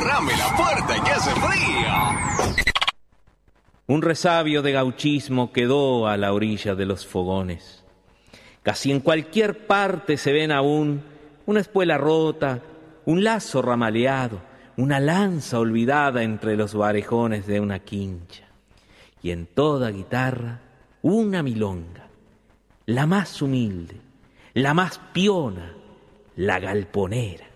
cerrame la puerta que hace frío. Un resabio de gauchismo quedó a la orilla de los fogones. Casi en cualquier parte se ven aún una espuela rota, un lazo ramaleado, una lanza olvidada entre los varejones de una quincha. Y en toda guitarra una milonga, la más humilde, la más piona, la galponera.